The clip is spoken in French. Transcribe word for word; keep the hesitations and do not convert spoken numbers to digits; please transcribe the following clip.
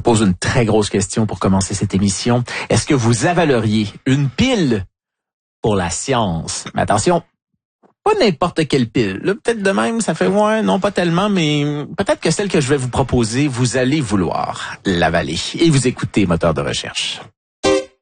pose une très grosse question pour commencer cette émission. Est-ce que vous avaleriez une pile pour la science? Mais attention, pas n'importe quelle pile. Là, peut-être de même, ça fait ouais, non pas tellement, mais peut-être que celle que je vais vous proposer, vous allez vouloir l'avaler. Et vous écoutez Moteur de recherche.